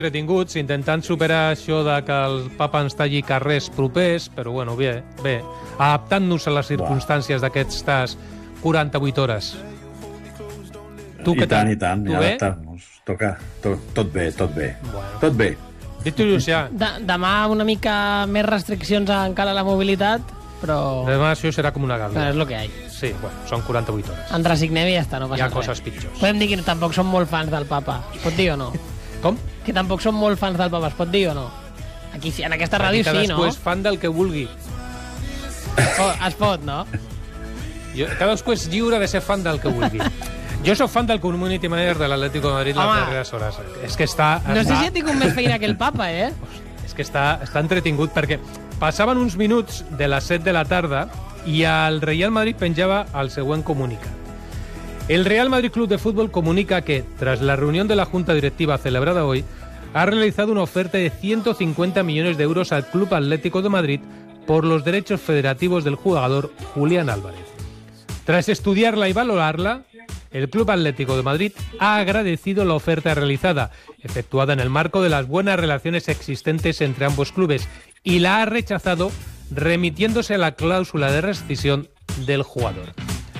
entretinguts, intentant superar això de que el papa ens talli carrers propers, però bueno, bé, adaptant-nos a les circumstàncies d'aquestes 48 hores. Tu què tal? I tant, i adaptar-nos. Toca, tot bé. Bueno. Tot bé. Dit-ho, Llucià. Demà una mica més restriccions encara a la mobilitat, però... Demà això serà com una gàbia. Però és el que hi ha. Sí, bueno, són 48 hores. Ens resignem i ja està, no passa res. Hi ha coses pitjors. Podem dir que tampoc som molt fans del papa. Es pot dir o no? Com? Que tampoc som molt fans del papa. Es pot dir o no? Aquí, en aquesta ràdio sí, no? Cadascú és fan del que vulgui. Es pot, no? Cadascú és lliure de ser fan del que vulgui. Jo sóc fan del community manager de l'Atlético de Madrid les darreres hores. És que està... No sé si ha tingut més feina que el papa, eh? És que està entretingut perquè passaven uns minuts de les 7 de la tarda y el Real Madrid penjaba al següent comunicat. El Real Madrid Club de Fútbol comunica que, tras la reunión de la Junta Directiva celebrada hoy, ha realizado una oferta de 150 millones de euros al Club Atlético de Madrid por los derechos federativos del jugador Julián Álvarez. Tras estudiarla y valorarla, el Club Atlético de Madrid ha agradecido la oferta realizada, efectuada en el marco de las buenas relaciones existentes entre ambos clubes, y la ha rechazado remitiéndose a la cláusula de rescisión del jugador.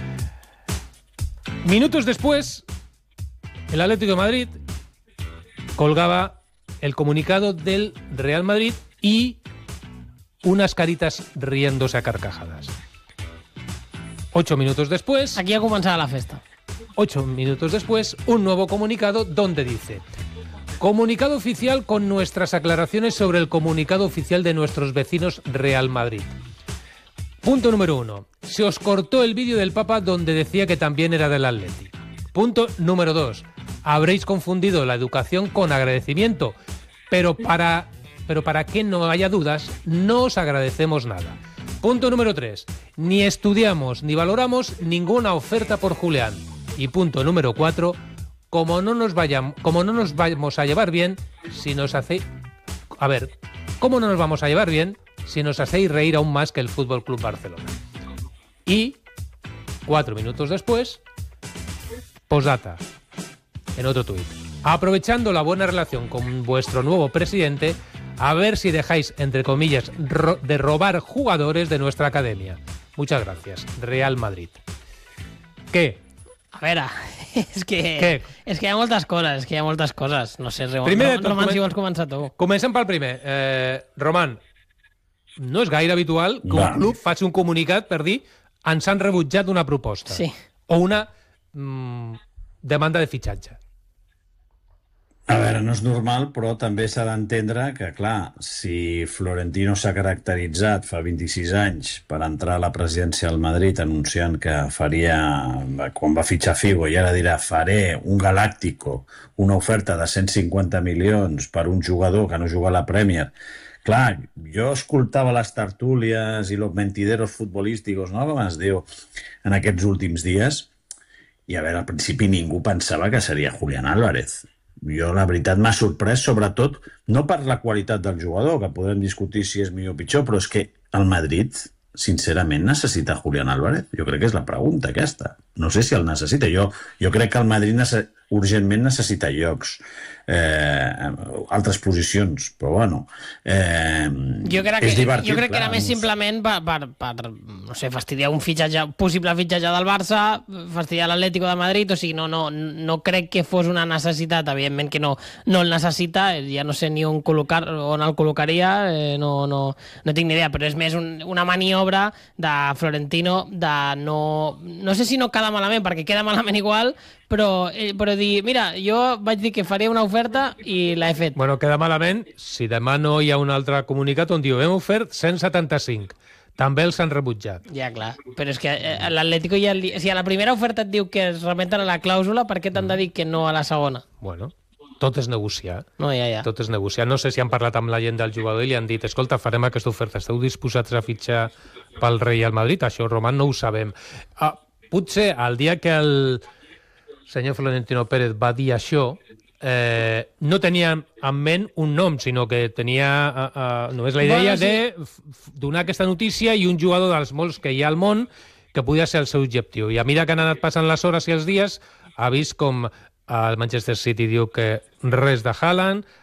Minutos después, el Atlético de Madrid colgaba el comunicado del Real Madrid y unas caritas riéndose a carcajadas. 8 minutos después... Aquí ha comenzado la festa. 8 minutos después, un nuevo comunicado donde dice: comunicado oficial con nuestras aclaraciones sobre el comunicado oficial de nuestros vecinos Real Madrid. Punto número 1. Se os cortó el vídeo del Papa donde decía que también era del Atleti. Punto número 2. Habréis confundido la educación con agradecimiento, pero para que no haya dudas, no os agradecemos nada. Punto número 3. Ni estudiamos ni valoramos ninguna oferta por Julián. Y punto número 4. Como no nos vamos a llevar bien si nos hacéis... A ver, ¿cómo no nos vamos a llevar bien si nos hacéis reír aún más que el Fútbol Club Barcelona? Y 4 minutos después, postdata, en otro tuit. Aprovechando la buena relación con vuestro nuevo presidente, a ver si dejáis, entre comillas, de robar jugadores de nuestra academia. Muchas gracias. Real Madrid. ¿Qué? A veure, és que hi ha moltes coses, No sé, Roman, si vols començar tu. Comencem pel primer. Roman, no és gaire habitual que un club faci un comunicat per dir ens han rebutjat una proposta. Sí. O una demanda de fitxatge. A veure, no és normal, però també s'ha d'entendre que, clar, si Florentino s'ha caracteritzat fa 26 anys per entrar a la presidència del Madrid anunciant que faria, quan va fitxar Figo, i ara dirà faré un Galáctico, una oferta de 150 milions per un jugador que no juga a la Premier. Clar, jo escoltava les tertúlies i los mentideros futbolísticos, no?, com es diu, en aquests últims dies, i a veure, al principi ningú pensava que seria Julián Álvarez. Jo, la veritat, m'ha sorprès, sobretot, no per la qualitat del jugador, que podem discutir si és millor o pitjor, però és que el Madrid, sincerament, necessita Julián Álvarez? Jo crec que és la pregunta, aquesta. No sé si el necessita. Jo crec que el Madrid urgentment necessita llocs, altres posicions, però bueno, és divertit. Jo crec que era més simplement per no sé, fastidiar un possible fitxatge del Barça, fastidiar l'Atlético de Madrid, o sigui, no crec que fos una necessitat, evidentment que no el necessita, ja no sé ni on el col·locaria, no tinc ni idea, però és més una maniobra de Florentino de no sé si no queda malament, perquè queda malament igual, però dir, mira, jo vaig dir que faria una oferta i l'he fet. Bueno, queda malament si demà no hi ha un altre comunicat on diu hem ofert 175. També els han rebutjat. Ja, clar. Però és que l'Atlético ja... Si a la primera oferta et diu que es remeten a la clàusula, per què t'han de dir que no a la segona? Bueno, tot és negociar. No, ja. Tot és negociar. No sé si han parlat amb la gent del jugador i li han dit escolta, farem aquesta oferta. Esteu disposats a fitxar pel Real Madrid? Això, Roman, no ho sabem. Potser el dia que el senyor Florentino Pérez va dir això, no tenia en ment un nom, sinó que tenia només la idea de donar aquesta notícia i un jugador dels molts que hi ha al món que podia ser el seu objectiu. I a mesura que han anat passant les hores i els dies, ha vist com el Manchester City diu que res de Haaland,